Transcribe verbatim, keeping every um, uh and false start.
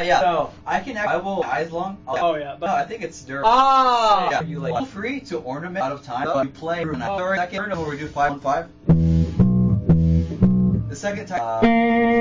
yeah. So I can. Act, I will eyes long. I'll, Oh yeah. But, no, I think it's dirt. ah. Yeah, you like feel free to ornament out of time. But you play an hour second where we do five on five. The second time. Uh,